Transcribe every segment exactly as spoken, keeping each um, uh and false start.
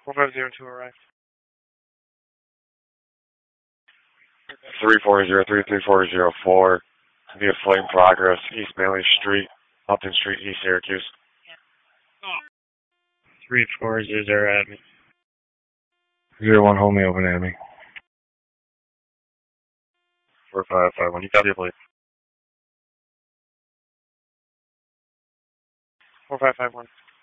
four five zero two arrived. three four zero three three four zero four. Via flight in progress, East Manley Street, Upton Street, East Syracuse. three four zero zero at me. Zero one, hold me open at me. four five five one, you copy, please. four five five one.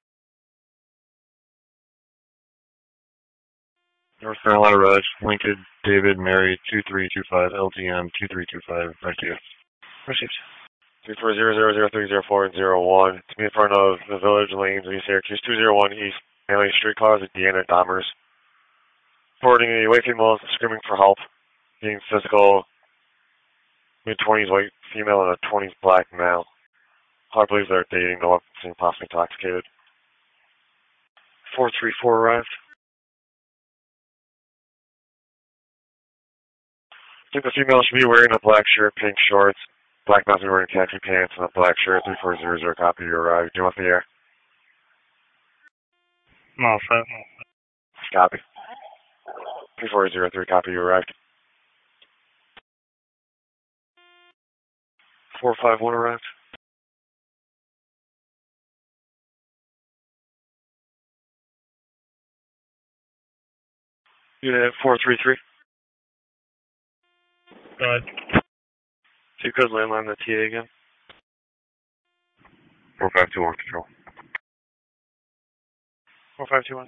North Carolina Reg, Lincoln, David, Mary, two three two five, L T M, two three two five, back to you. Received. three four zero zero zero three zero four zero one. To be in front of the Village Lanes, East Syracuse, two zero one East Manley Street, cars at Deanna Dahmers. Reporting a white female screaming for help, being physical, mid twenties white female and a twenties black male. Hard believes they're dating, no one seems possibly intoxicated. four three four arrived. I think the female should be wearing a black shirt, pink shorts, black mouse wearing khaki pants, and a black shirt. three four zero zero, copy, you arrived. Do you want the air? I'm all set. Copy. three four zero three, copy, you arrived. four five one arrived. Unit four three three. Go ahead. If you could landline the T A again. four five two one, control. four five two one.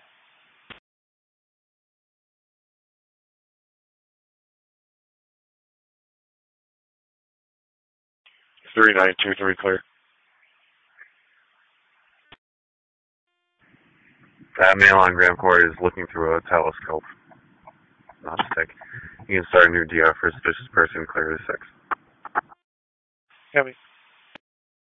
three nine two three, clear. That male on Graham Court is looking through a telescope. Not a stick. You can start a new D R for suspicious person, clear to six. Copy.